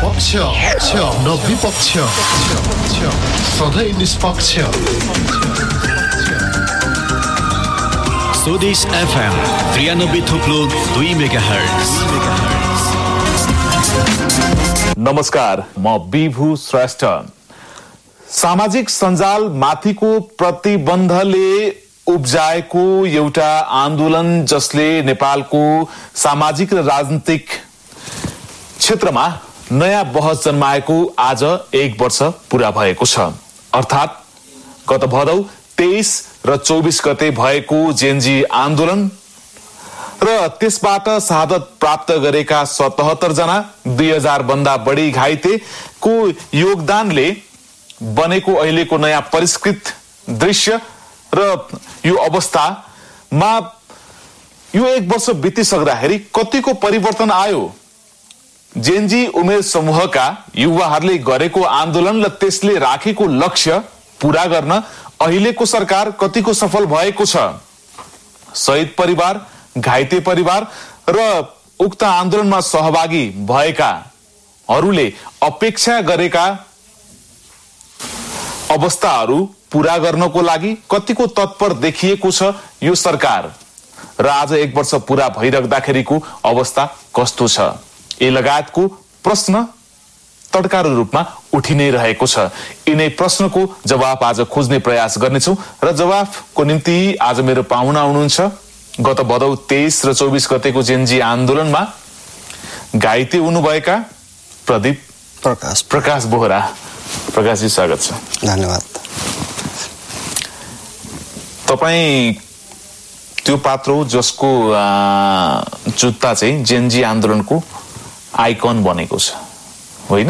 पक्ष न विपक्ष सधैँ निष्पक्ष स्वदेश FM 93.2 मेगाहर्ट्ज। नमस्कार, म विभु श्रेष्ठ। सामाजिक सञ्जाल माथिको प्रतिबन्धले उब्जाएको एउटा आन्दोलन जसले नेपालको सामाजिक र राजनीतिक क्षेत्रमा नयाँ बहस जन्माएको आज 1 वर्ष पूरा भएको छ। अर्थात् गत भदौ 23 र 24 गते भएको जेनजी आन्दोलन र त्यसबाट शहादत प्राप्त गरेका 77 जना 2000 भन्दा बढी घाइतेको योगदानले बनेको अहिलेको नयाँ परिष्कृत दृश्य र यो अवस्थामा यो 1 वर्ष बितिसक्दाखेरि कतिको परिवर्तन आयो। जेनजी उमेर समूहका युवाहरूले गरेको आन्दोलन र त्यसले राखेको लक्ष्य पूरा गर्न अहिलेको सरकार कतिको सफल भएको छ। शहीद परिवार, घाइते परिवार र उक्त आन्दोलनमा सहभागी भएकाहरूले अपेक्षा गरेका अवस्थाहरू पूरा गर्नको लागि कतिको तत्पर देखिएको छ यो सरकार र आज 1 वर्ष पूरा भइराख्दाखेरिको अवस्था कस्तो छ, यी लगायतको प्रश्न तड्कारो रूपमा उठि नै रहेको छ। यिनै प्रश्नको जवाफ आज खोज्ने प्रयास गर्नेछौँ र जवाफको निम्ति आज मेरो पाहुना हुनुहुन्छ गत भदौ 23 र 24 गतेको जेनजी आन्दोलनमा घाइते हुनुभएका प्रदीप प्रकाश बोहरा। प्रकाशजी, स्वागत छ। धन्यवाद। तपाईँ त्यो पात्र हो जसको जुत्ता चाहिँ जेनजी आन्दोलनको आइकन बनेको छ, होइन?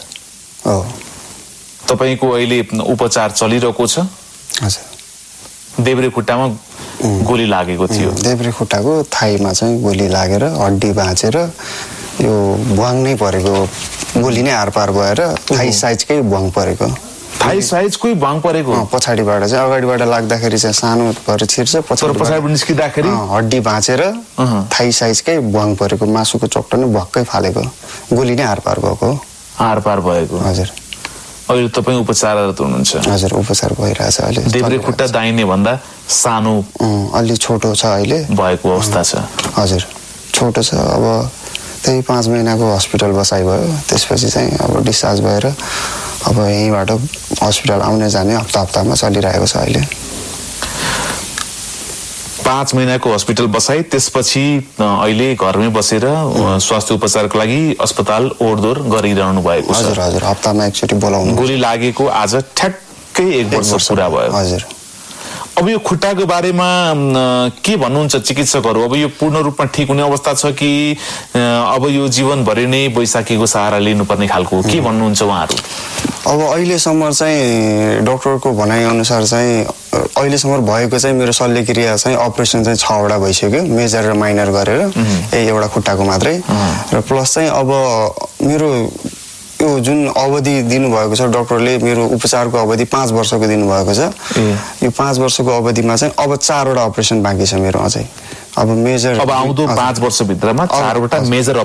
तपाईको अहिले उपचार चलिरहेको छ। देब्रे खुट्टामा गोली लागेको थियो। देब्रे खुट्टाको थाईमा चाहिँ गोली लागेर हड्डी भाँचेर यो भुवाङ नै परेको, गोली नै आरपार भएर थाई साइजकै भुवाङ परेको। थाई साइजकै भुवाङ परेको? पछाडिबाट चाहिँ, अगाडिबाट लाग्दाखेरि चाहिँ सानो भएर छिर्छ, पछाडिबाट निस्किँदाखेरि हड्डी भाँचेर थाई साइजकै भुवाङ परेको, मासुको चोक्टो नै भक्कै फालेको, गोली नै आरपार भएको। आरपार भएको? हजुर। अहिले तपाईँ उपचाररत हुनुहुन्छ? हजुर, उपचार भइरहेछ अहिले। देब्रे खुट्टा दाहिने भन्दा सानो, अलि छोटो छ अहिले भएको अवस्था छ। हजुर, छोटो छ। अब त्यही 5 महिनाको हस्पिटल बसाइ भयो, त्यसपछि चाहिँ अब डिस्चार्ज भएर अब यहीँबाट हस्पिटल आउने जाने हप्तामा चलिरहेको छ अहिले। 5 महिनाको हस्पिटल बसाइ, त्यसपछि अहिले घरमै बसेर स्वास्थ्य उपचारको लागि अस्पताल ओहोरदोहोर गरिरहनु भएको छ। हजुर हजुर, हप्तामा एकचोटि बोलाउनु। गोली लागेको आज ठ्याक्कै 1 वर्ष पुरा भयो। हजुर। अब यो खुट्टाको बारेमा के भन्नुहुन्छ चिकित्सकहरू? अब यो पूर्ण रूपमा ठिक हुने अवस्था छ कि अब यो जीवनभरि नै बैशाखीको सहारा लिनुपर्ने खालको, के भन्नुहुन्छ उहाँहरू? अब अहिलेसम्म चाहिँ डाक्टरको भनाइअनुसार चाहिँ अहिलेसम्म भएको चाहिँ मेरो शल्यक्रिया चाहिँ अपरेसन चाहिँ 6 वटा भइसक्यो, मेजर र माइनर गरेर, एउटा खुट्टाको मात्रै। र प्लस चाहिँ अब मेरो यो जुन अवधि दिनुभएको छ डाक्टरले, मेरो उपचारको अवधि 5 वर्षको दिनुभएको छ। यो 5 वर्षको अवधिमा चाहिँ अब 4 वटा अपरेसन बाँकी छ मेरो अझै। अब मेजर, अब आउँदो 5 वर्षभित्रमा 4 वटा मेजर